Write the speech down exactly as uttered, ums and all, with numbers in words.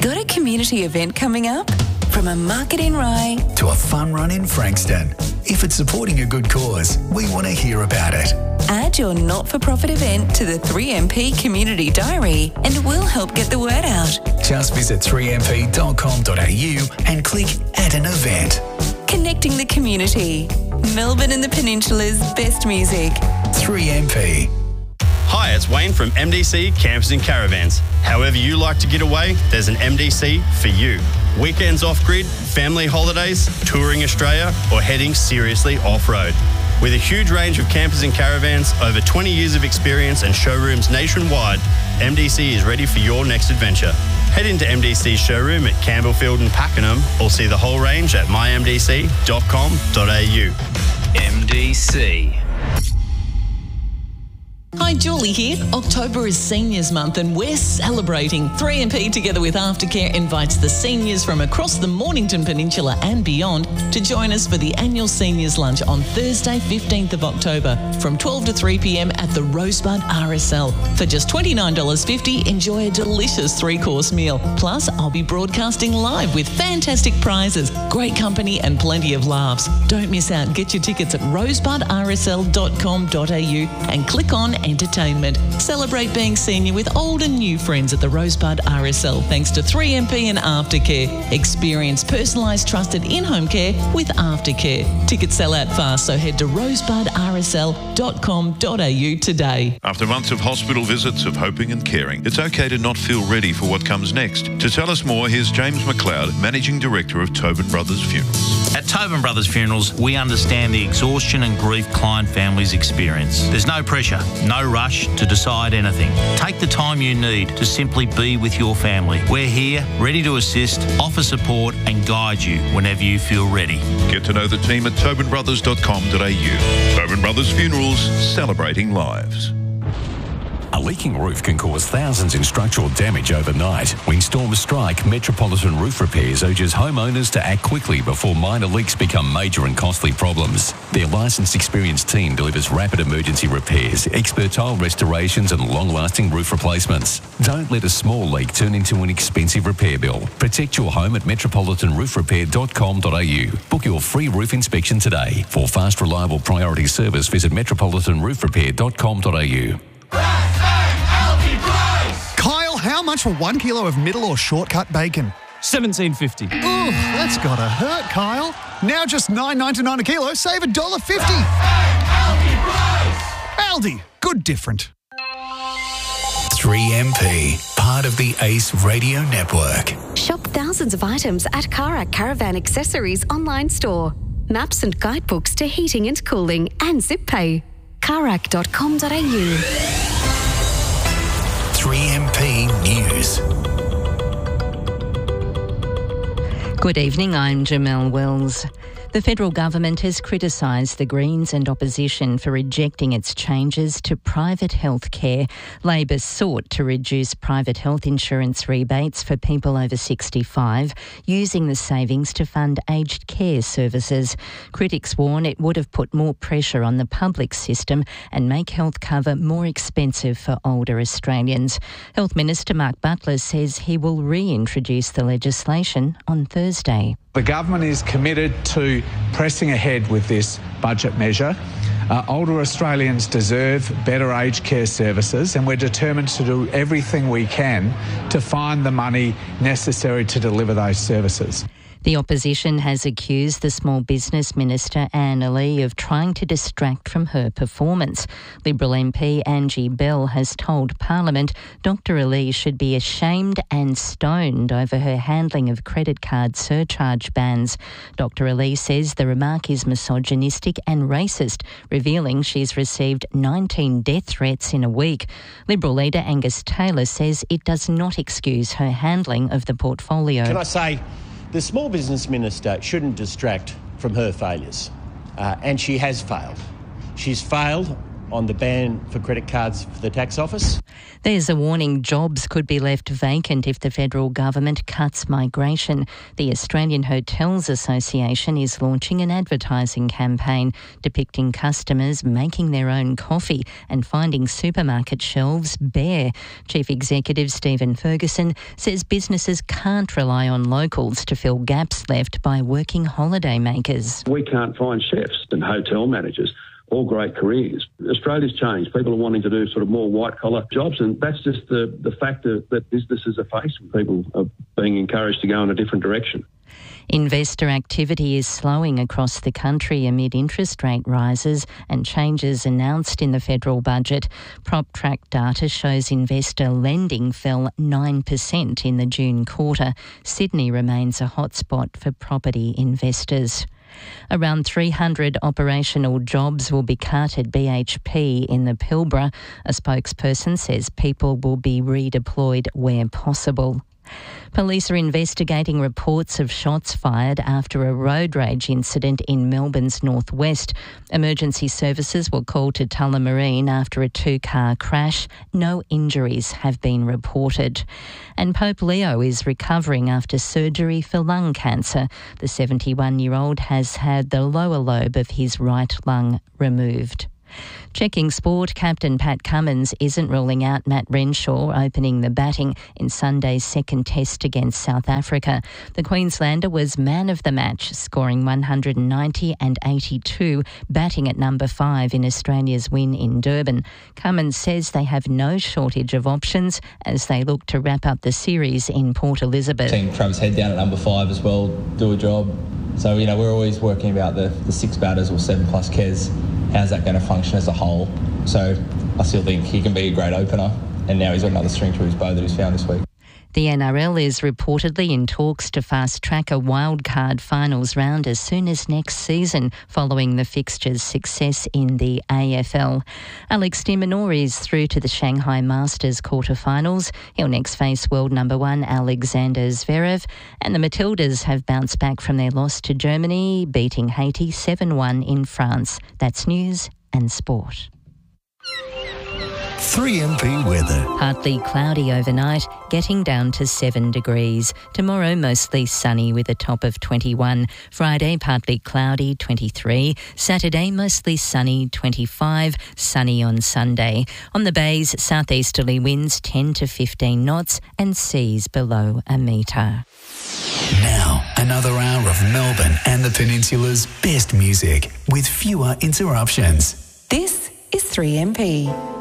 Got a community event coming up? From a market in Rye to a fun run in Frankston. If it's supporting a good cause, we want to hear about it. Add your not-for-profit event to the three M P Community Diary and we'll help get the word out. Just visit three m p dot com dot a u and click Add an Event. Connecting the community. Melbourne and the Peninsula's best music. three M P. Hi, it's Wayne from M D C Campers and Caravans. However you like to get away, there's an M D C for you. Weekends off-grid, family holidays, touring Australia, or heading seriously off-road. With a huge range of campers and caravans, over twenty years of experience and showrooms nationwide, M D C is ready for your next adventure. Head into M D C's showroom at Campbellfield and Pakenham or see the whole range at my m d c dot com dot a u. M D C. Hi, Julie here. October is Seniors Month and we're celebrating. three M P together with Aftercare invites the seniors from across the Mornington Peninsula and beyond to join us for the annual Seniors Lunch on Thursday, fifteenth of October from twelve to three p m at the Rosebud R S L. For just twenty-nine dollars fifty, enjoy a delicious three-course meal. Plus, I'll be broadcasting live with fantastic prizes, great company and plenty of laughs. Don't miss out. Get your tickets at rosebud r s l dot com dot a u and click on Entertainment. Celebrate being senior with old and new friends at the Rosebud R S L thanks to three M P and Aftercare. Experience personalised, trusted in-home care with Aftercare. Tickets sell out fast, so head to rosebud r s l dot com dot a u today. After months of hospital visits, of hoping and caring, it's okay to not feel ready for what comes next. To tell us more, here's James McLeod, Managing Director of Tobin Brothers Funerals. At Tobin Brothers Funerals, we understand the exhaustion and grief client families experience. There's no pressure, no rush to decide anything. Take the time you need to simply be with your family. We're here, ready to assist, offer support and guide you whenever you feel ready. Get to know the team at tobin brothers dot com dot a u. Tobin Brothers Funerals, celebrating lives. A leaking roof can cause thousands in structural damage overnight. When storms strike, Metropolitan Roof Repairs urges homeowners to act quickly before minor leaks become major and costly problems. Their licensed, experienced team delivers rapid emergency repairs, expert tile restorations and long-lasting roof replacements. Don't let a small leak turn into an expensive repair bill. Protect your home at metropolitan roof repair dot com dot a u. Book your free roof inspection today. For fast, reliable priority service, visit metropolitan roof repair dot com dot a u. Kyle, how much for one kilo of middle or shortcut bacon? seventeen fifty. Ooh, that's gotta hurt, Kyle. Now just nine ninety-nine a kilo, save one dollar fifty. Aldi, good different. three M P, part of the Ace Radio Network. Shop thousands of items at Karak Caravan Accessories online store. Maps and guidebooks to heating and cooling and zip pay. karak dot com dot a u. three M P News. Good evening, I'm Jamelle Wells. The federal government has criticised the Greens and opposition for rejecting its changes to private health care. Labor sought to reduce private health insurance rebates for people over sixty-five, using the savings to fund aged care services. Critics warn it would have put more pressure on the public system and make health cover more expensive for older Australians. Health Minister Mark Butler says he will reintroduce the legislation on Thursday. The government is committed to pressing ahead with this budget measure. Uh, older Australians deserve better aged care services, and we're determined to do everything we can to find the money necessary to deliver those services. The opposition has accused the Small Business Minister, Anne Aly, of trying to distract from her performance. Liberal M P Angie Bell has told Parliament Doctor Aly should be ashamed and stoned over her handling of credit card surcharge bans. Doctor Aly says the remark is misogynistic and racist, revealing she's received nineteen death threats in a week. Liberal leader Angus Taylor says it does not excuse her handling of the portfolio. Can I say, the Small Business Minister shouldn't distract from her failures, uh, and she has failed. She's failed on the ban for credit cards for the tax office. There's a warning jobs could be left vacant if the federal government cuts migration. The Australian Hotels Association is launching an advertising campaign depicting customers making their own coffee and finding supermarket shelves bare. Chief Executive Stephen Ferguson says businesses can't rely on locals to fill gaps left by working holiday makers. We can't find chefs and hotel managers. All great careers. Australia's changed. People are wanting to do sort of more white-collar jobs, and that's just the, the factor that businesses are facing. People are being encouraged to go in a different direction. Investor activity is slowing across the country amid interest rate rises and changes announced in the federal budget. PropTrack data shows investor lending fell nine percent in the June quarter. Sydney remains a hotspot for property investors. Around three hundred operational jobs will be cut at B H P in the Pilbara. A spokesperson says people will be redeployed where possible. Police are investigating reports of shots fired after a road rage incident in Melbourne's northwest. Emergency services were called to Tullamarine after a two-car crash. No injuries have been reported. And Pope Leo is recovering after surgery for lung cancer. The seventy-one-year-old has had the lower lobe of his right lung removed. Checking sport, captain Pat Cummins isn't ruling out Matt Renshaw opening the batting in Sunday's second test against South Africa. The Queenslander was man of the match, scoring one hundred ninety and eighty-two, batting at number five in Australia's win in Durban. Cummins says they have no shortage of options as they look to wrap up the series in Port Elizabeth. Seeing Travis Head down at number five as well, do a job. So, you know, we're always working about the, the six batters or seven plus Kez. How's that going to function as a whole? So I still think he can be a great opener, and now he's got another string to his bow that he's found this week. The N R L is reportedly in talks to fast-track a wildcard finals round as soon as next season, following the fixture's success in the A F L. Alex de Minaur is through to the Shanghai Masters quarterfinals. He'll next face world number one Alexander Zverev. And the Matildas have bounced back from their loss to Germany, beating Haiti seven one in France. That's news and sport. three M P weather. Partly cloudy overnight, getting down to seven degrees. Tomorrow, mostly sunny with a top of twenty-one. Friday, partly cloudy, twenty-three. Saturday, mostly sunny, twenty-five. Sunny on Sunday. On the bays, southeasterly winds ten to fifteen knots and seas below a metre. Now, another hour of Melbourne and the Peninsula's best music with fewer interruptions. This is three M P.